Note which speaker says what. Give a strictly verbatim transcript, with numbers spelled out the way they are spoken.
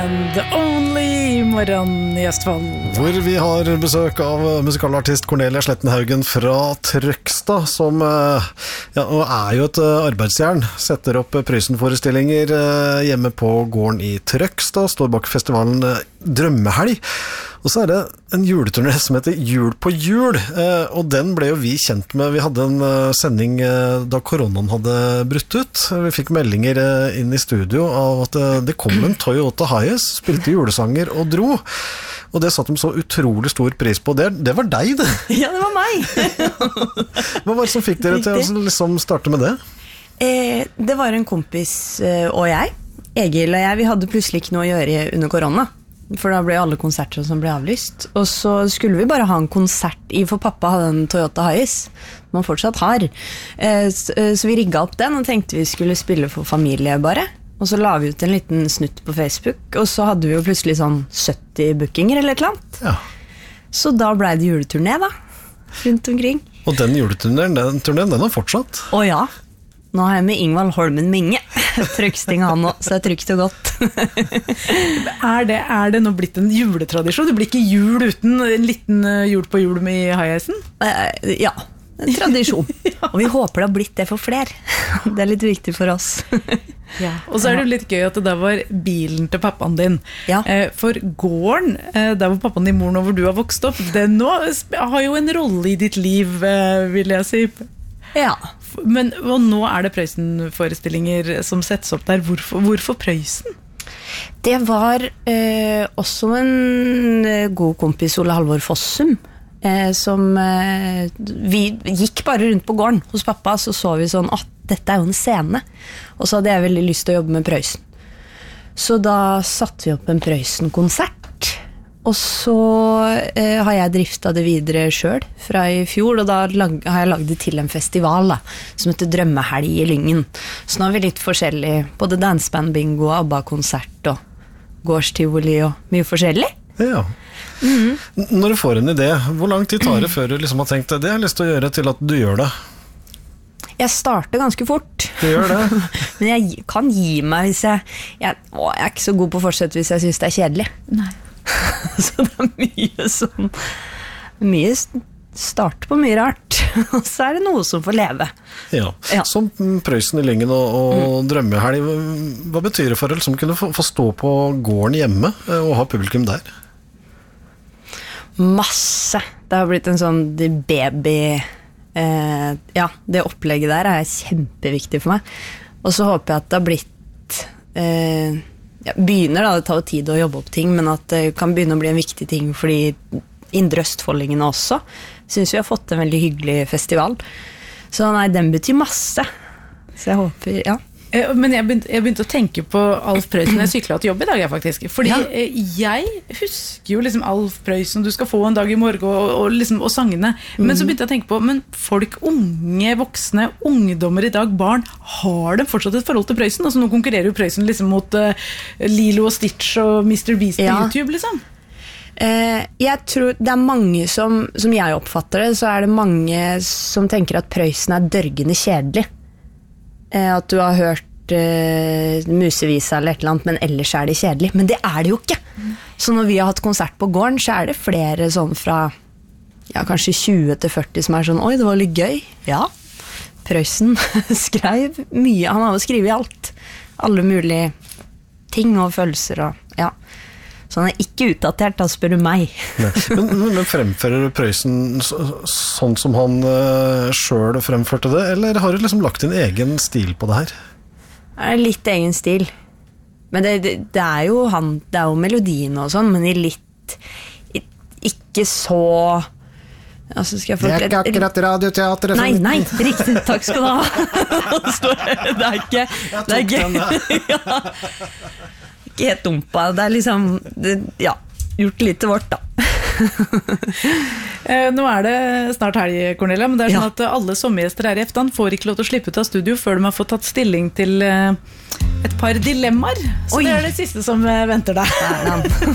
Speaker 1: Band, Only morgen i Østfold.
Speaker 2: Hvor vi har besøk av musikalartist Cornelia Slettenhaugen fra Trøgstad, som ja, er jo et arbeidsjern. Setter opp Prøysen-forestillinger hjemme på gården i Trøgstad, står bak festivalen Drømmehelg. Og så er det en juleturné som heter Jul på jul, og den ble jo vi kjent med. Vi hadde en sending da koronaen hadde brutt ut. Vi fikk meldinger inn i studio av at det kom en Toyota Hiace, spilte julesanger og dro. Og det satt de så utrolig stor pris på. Det, det var deg, det.
Speaker 1: Ja, det var meg.
Speaker 2: Hva var det som fikk dere til å liksom starte med det?
Speaker 1: Eh, det var en kompis og jeg, Egil og jeg, vi hadde plutselig ikke noe å gjøre under korona. For da ble alle konserter som ble avlyst. Og så skulle vi bare ha en konsert i, for pappa hadde en Toyota Hiace, man fortsatt har. Så vi rigget opp den og tenkte vi skulle spille for familie bare. Og så la vi ut en liten snutt på Facebook, og så hadde vi jo plutselig sånn sytti bookinger eller et eller annet.
Speaker 2: Ja.
Speaker 1: Så da ble det juleturné da, rundt omkring.
Speaker 2: Og den juleturneen, den turneen, den har fortsatt?
Speaker 1: Å ja. Nå har jeg med Ingvald Holmen Minge. Trøgsting han nå, så det er trygt og godt.
Speaker 3: er, det, er det nå blitt en juletradisjon? Det blir ikke jul uten en liten jul på jul med Hiacen?
Speaker 1: Eh, ja, en tradisjon. ja. Og vi håper det har blitt det for flere. Det er litt viktig for oss.
Speaker 3: ja. Og så er det jo litt gøy at det da var bilen til pappaen din.
Speaker 1: Ja.
Speaker 3: Eh, for gården, eh, der hvor pappaen din mor nå hvor du har vokst opp, den nå har jo en rolle i ditt liv, eh, vil jeg si.
Speaker 1: Ja.
Speaker 3: Men og nå er det Prøysen-forestillinger som settes opp der. Hvorfor, hvorfor Prøysen?
Speaker 1: Det var eh, også en god kompis, Ole Halvor Fossum, eh, som eh, vi gikk bare rundt på gården hos pappa, så så vi sånn at dette er jo en scene. Og så hadde jeg veldig lyst til å jobbe med Prøysen. Så da satte vi opp en Prøysen-konsert. Og så eh, har jeg driftet det videre selv fra i fjor, og da lag, har jeg laget det til en festival da, som heter Drømmehelg i Lyngen. Så nå har vi litt forskjellig, både danseband, bingo, ABBA-konsert og gårdstivoli og mye forskjellig.
Speaker 2: Ja. Mm. Når du får en idé, hvor lang tid tar det før du liksom har tenkt det? Det har jeg lyst til å gjøre til at du gjør det.
Speaker 1: Jeg starter ganske fort.
Speaker 2: Du gjør det?
Speaker 1: Men jeg kan gi meg hvis jeg, jeg, å, jeg er ikke så god på fortsett hvis jeg synes det er kjedelig.
Speaker 3: Nei.
Speaker 1: Så det er mye som mye start på mye rart. Og så er det noe som får leve.
Speaker 2: Ja,
Speaker 1: ja.
Speaker 2: Som Prøysen i Lyngen og, og mm. Drømmehelg. Hva betyr det for deg som kunne få, få stå på gården hjemme og ha publikum der?
Speaker 1: Masse. Det har blitt en sånn baby eh, ja, det opplegget der er kjempeviktig for meg. Og så håper jeg at det har blitt eh, Ja, begynner da, det tar jo tid å jobbe opp ting, men at det kan begynne å bli en viktig ting for de indre østfoldingene også. Synes vi har fått en veldig hyggelig festival. Så nei, den betyr masse. Så jeg håper, ja.
Speaker 3: Men jeg begynte, jeg begynte å tenke på Alf Prøysen. Jeg syklet til jobb i dag, jeg faktisk. Fordi ja. jeg husker jo liksom Alf Prøysen, du skal få en dag i morgen, og, og, liksom, og sangene. Men så begynte jeg å tenke på, men folk, unge, voksne, ungdommer i dag, barn, har de fortsatt et forhold til Prøysen? Altså nå konkurrerer jo Prøysen liksom mot uh, Lilo og Stitch og mister Beast
Speaker 1: ja.
Speaker 3: på YouTube, liksom.
Speaker 1: Uh, jeg tror det er mange som, som jeg oppfatter det, så er det mange som tenker at Prøysen er dørgende kjedelig. At du har hørt uh, musevisa eller et eller annet, men ellers er det kjedelig. Men det er det jo ikke. Mm. Så når vi har hatt konsert på gården, så er det flere sånn fra ja, kanskje tjue til førti som er sånn, oi, det var litt gøy. Ja, Prøysen skrev mye. Han har jo skrevet alt. Alle mulige ting og følelser og ja. Så han er ikke utdatert, da spør du meg.
Speaker 2: men, men fremfører Prøysen så, sånn som han uh, selv fremførte det, eller har du liksom lagt din egen stil på det her?
Speaker 1: Det er litt egen stil. Men det, det, det er jo han, det er jo melodien og sånn, men i litt, i, ikke så... Altså, skal jeg få...
Speaker 2: Det er ikke akkurat radioteater.
Speaker 1: Nei, nei, riktig, takk skal du ha. Det er ikke... Det er ikke... ja. Ikke helt dumpa, det er liksom det, ja, gjort litt til vårt da.
Speaker 3: eh, nå er det snart helg, Cornelia, men det er sånn
Speaker 1: ja.
Speaker 3: at alle sommergjester her i Eftan får ikke lov til å slippe ut av studio før de har fått tatt stilling til eh, et par dilemmaer, så Oi. Det er det siste som eh, venter deg.